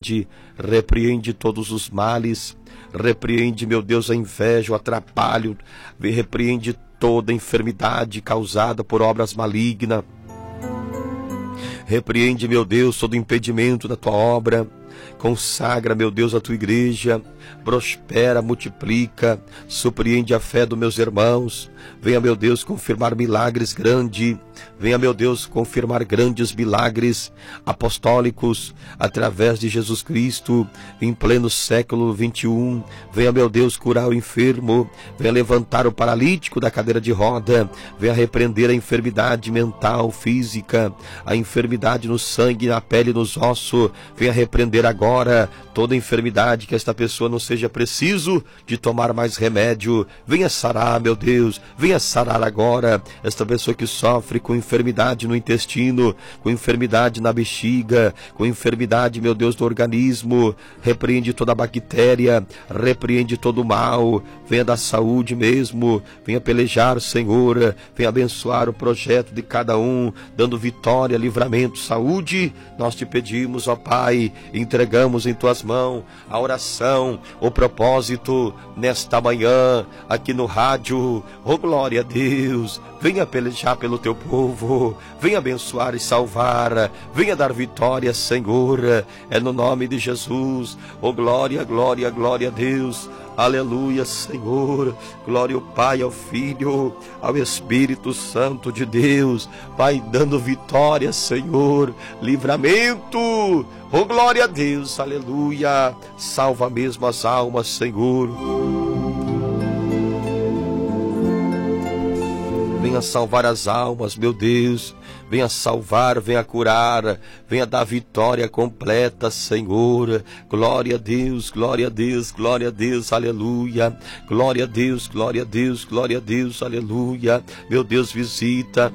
enfermidade, repreende todos os males, repreende, meu Deus, a inveja, o atrapalho, repreende toda enfermidade causada por obras malignas. Repreende, meu Deus, todo impedimento da tua obra. Consagra, meu Deus, a tua igreja. Prospera, multiplica, surpreende a fé dos meus irmãos. Venha, meu Deus, confirmar milagres grandes. Venha, meu Deus, confirmar grandes milagres apostólicos através de Jesus Cristo em pleno século 21. Venha, meu Deus, curar o enfermo. Venha levantar o paralítico da cadeira de roda. Venha repreender a enfermidade mental, física, a enfermidade no sangue, na pele, nos ossos. Venha repreender agora toda enfermidade, que esta pessoa não seja preciso de tomar mais remédio. Venha sarar, meu Deus, venha sarar agora esta pessoa que sofre com enfermidade no intestino, com enfermidade na bexiga, com enfermidade, meu Deus, do organismo. Repreende toda bactéria, repreende todo o mal. Venha dar saúde mesmo, venha pelejar, Senhor, venha abençoar o projeto de cada um, dando vitória, livramento, saúde. Nós te pedimos, ó Pai, entregamos em tuas mãos a oração, o propósito nesta manhã aqui no rádio. Oh, glória a Deus, venha pelejar pelo teu povo, venha abençoar e salvar, venha dar vitória, Senhor, é no nome de Jesus. Oh, glória, glória, glória a Deus. Aleluia, Senhor. Glória ao Pai, ao Filho, ao Espírito Santo de Deus. Pai, dando vitória, Senhor, livramento. Oh, glória a Deus, aleluia. Salva mesmo as almas, Senhor. Venha salvar as almas, meu Deus. Venha salvar, venha curar, venha dar vitória completa, Senhor. Glória a Deus, glória a Deus, glória a Deus, aleluia. Glória a Deus, glória a Deus, glória a Deus, aleluia. Meu Deus, visita.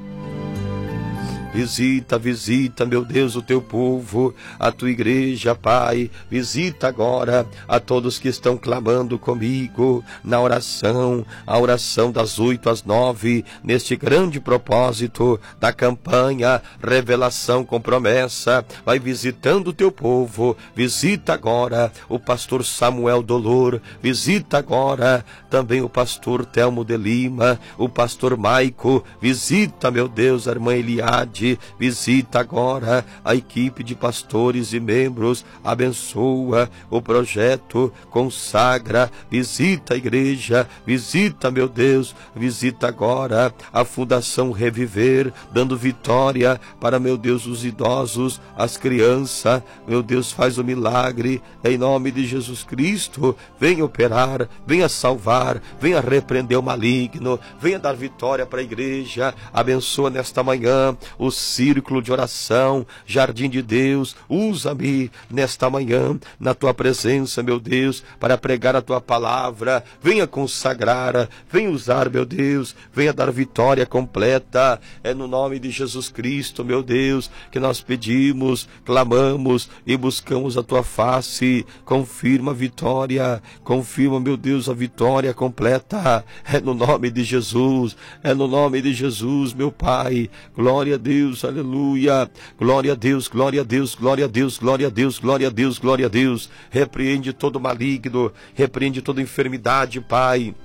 Visita, visita, meu Deus, o teu povo, a tua igreja, Pai. Visita agora a todos que estão clamando comigo na oração, a oração das 8 às 9, neste grande propósito da campanha Revelação com Promessa. Vai visitando o teu povo. Visita agora o pastor Samuel Dolor. Visita agora também o pastor Telmo de Lima, o pastor Maico. Visita, meu Deus, a irmã Eliade. Visita agora a equipe de pastores e membros, abençoa o projeto, consagra, visita a igreja, visita, meu Deus, visita agora a Fundação Reviver, dando vitória para, meu Deus, os idosos, as crianças. Meu Deus, faz o milagre em nome de Jesus Cristo. Venha operar, venha salvar, venha repreender o maligno, venha dar vitória para a igreja. Abençoa nesta manhã o círculo de oração, Jardim de Deus. Usa-me nesta manhã na tua presença, meu Deus, para pregar a tua palavra. Venha consagrar, venha usar, meu Deus, venha dar vitória completa. É no nome de Jesus Cristo, meu Deus, que nós pedimos, clamamos e buscamos a tua face. Confirma a vitória, confirma, meu Deus, a vitória completa. É no nome de Jesus, é no nome de Jesus, meu Pai. Glória a Deus, aleluia. Glória a Deus, glória a Deus, glória a Deus, glória a Deus, glória a Deus, glória a Deus. Repreende todo maligno, repreende toda enfermidade, Pai.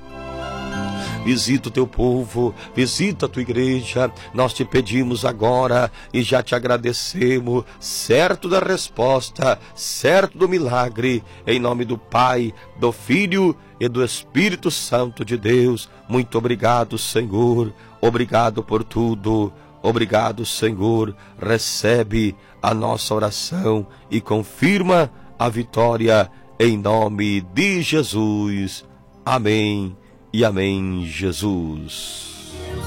Visita o teu povo, visita a tua igreja. Nós te pedimos agora e já te agradecemos, certo da resposta, certo do milagre, em nome do Pai, do Filho e do Espírito Santo de Deus. Muito obrigado, Senhor. Obrigado por tudo. Obrigado, Senhor. Recebe a nossa oração e confirma a vitória em nome de Jesus. Amém e amém, Jesus.